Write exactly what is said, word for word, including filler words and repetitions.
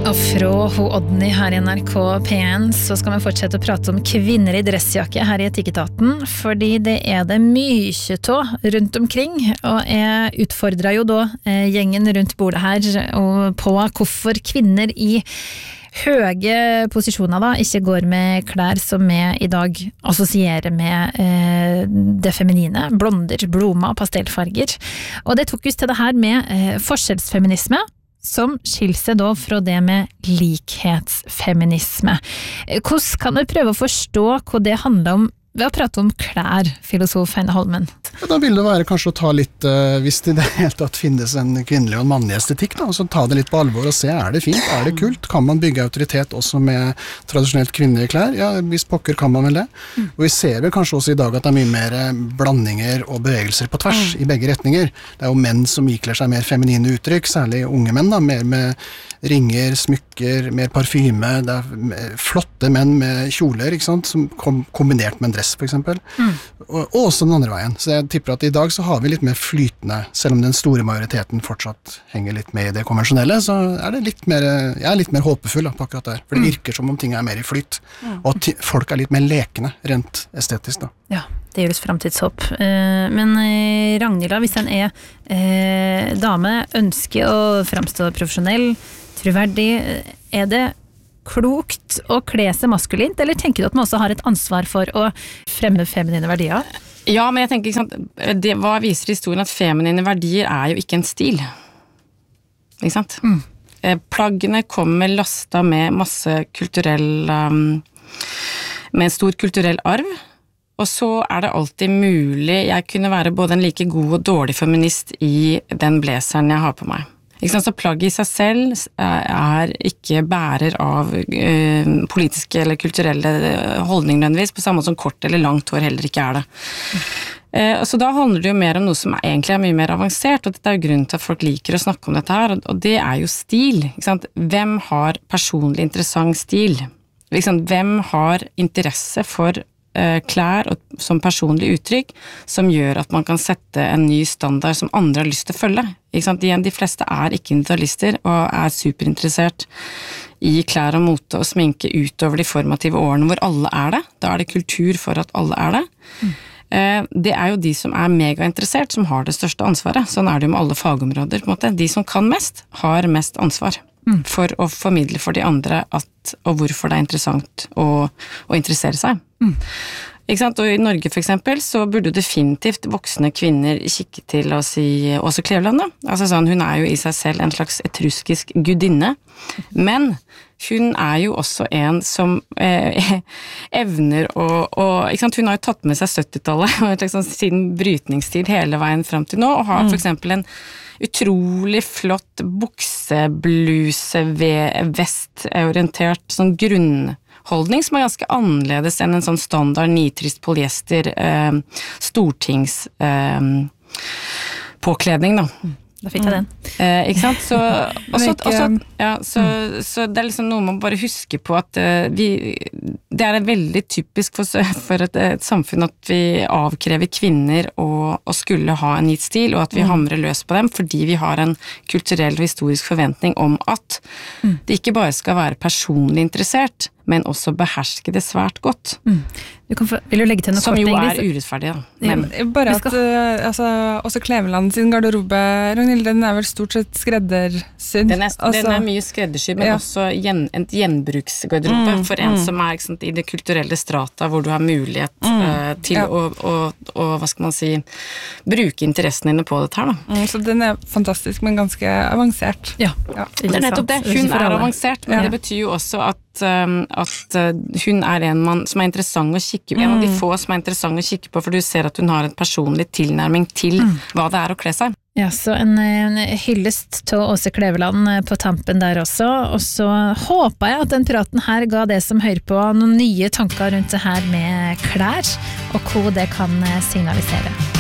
Og fra ho Odny her i N R K P en så skal vi fortsette å prate om kvinner i dressjakke her i Etikketaten, fordi det er det mye tå rundt omkring, og jeg utfordret jo da eh, gjengen rundt bordet her og på hvorfor kvinner i høge posisjoner da ikke går med klær som vi i dag assosierer med eh, det feminine, blonder, blommer, pastellfarger. Og det tok oss til det her med eh, forskjellsfeminisme, som skiller seg da fra det med likhetsfeminisme. Hvordan kan du prøve å forstå hva det handler om ved å prate om klær, filosof Heine Holmen? Ja, da vil det være kanskje å ta litt, uh, hvis det i det hele tatt finnes en kvinnelig og en mannlig estetikk, da, og så ta det litt på alvor og se, er det fint, er det kult, kan man bygge autoritet også med tradisjonelt kvinnelige klær? Ja, hvis pokker kan man vel det. Mm. Og vi ser vel kanskje også i dag at det er mye mer blandinger og bevegelser på tvers mm. i begge retninger. Det er jo menn som ikler seg mer feminine uttrykk, særlig unge menn da, mer med ringer, smykker, mer parfyme, det er flotte menn med kjoler, ikke sant, som kom, kombinert med en dress for eksempel, mm. og, og også den andre veien. Så jeg tipper at i dag så har vi litt mer flytende, selv om den store majoriteten fortsatt henger litt med i det konvensjonelle, så er det litt mer, jeg er litt mer håpefull da, på akkurat der, for det virker som om ting er mer i flyt, mm. og at folk er litt mer lekende, rent estetisk da. Ja, det gjøres fremtidshåp. Men Ragnhild, hvis en er eh, dame, ønsker å fremstå profesjonell, troverdig, er det klokt å kle seg maskulint, eller tenker du at man også har et ansvar for å fremme feminine verdier? Ja, men jeg tenker, ikke sant, det, hva viser historien at feminine verdier er jo ikke en stil. Ikke sant? Mm. Plaggene kommer lastet med masse kulturell, um, med en stor kulturell arv, og så er det alltid mulig, jeg kunne være både en like god og dårlig feminist i den blazeren jeg har på meg. Ikke sant, så plagget i seg selv er ikke bærer av uh, politiske eller kulturelle holdninger nødvendigvis, på samme måte som kort eller langt hår heller ikke er det. Uh, så da handler det jo mer om noe som egentlig er mye mer avansert, og dette er jo grunnen til at folk liker å snakke om dette her, og det er jo stil. Ikke sant? Hvem har personlig interessant stil? Ikke sant? Hvem har interesse for klær og som personlig uttrykk som gjør at man kan sette en ny standard som andre har lyst til å følge. Ikke sant? De fleste er ikke individualister og er superinteressert i klær og mote og sminke utover de formative årene hvor alle er det. Da er det kultur for at alle er det. Mm. Det er jo de som er megainteressert som har det største ansvaret. Sånn er det jo med alle fagområder på en måte. De som kan mest har mest ansvar. Mm. For å formidle for de andre at, og hvorfor det er interessant å, å interessere seg. Mm. Ikke sant? Og i Norge for eksempel så burde definitivt voksne kvinner kikke til å si Åse Kleveland da. Altså sånn, hun er jo i seg selv en slags etruskisk gudinne, men hun er jo også en som eh, evner å, å ikke sant? Hun har jo tatt med seg syttitallet sånn, siden brytningstid hele veien frem til nå, og har for eksempel en utrolig flott buksebluse ved vestorientert sånn grunnholdning som er ganske annerledes enn en sånn standard nitrist polyester eh, stortings eh, påkledning da. Da fikk jeg den. Eh, ikke sant? Så, også, også, ja, så, mm. så det er liksom noe man bare husker på at uh, vi, det er veldig typisk for, for et, et samfunn at vi avkrever kvinner å, å skulle ha en gitt stil, og at vi mm. hamrer løs på dem, fordi vi har en kulturell og historisk forventning om at mm. det ikke bare skal være personlig interessert, men også beherske det svært godt. Mm. Du kan få, vil du legge til noe som kort, jo er urettferdig da. Men, ja, bare at uh, altså, også Kleveland sin garderobe, Ragnhild, den er vel stort sett skreddersydd. Den er, altså, den er mye skreddersydd, men ja. Også gjen, en gjenbruksgarderobe mm, for en mm. som er ikke sant, i det kulturelle strata, hvor du har mulighet mm. uh, til ja. å, å, å, hva skal man si, bruke interessen dine på dette her da. Mm, så den er fantastisk, men ganske avansert. Ja, ja. Det er nettopp det. Hun er avansert, men ja. Det betyr jo også at Um, at uh, hun er en man som er interessant å kikke på, mm. en av de få som er interessant å kikke på, for du ser at hun har en personlig tilnærming til mm. hva det er å kle seg. Ja, så en, en hyllest til Åse Kleveland på tampen der også, og så håper jeg at den praten her ga det som hører på noen nye tanker rundt det her med klær, og hva det kan signalisere.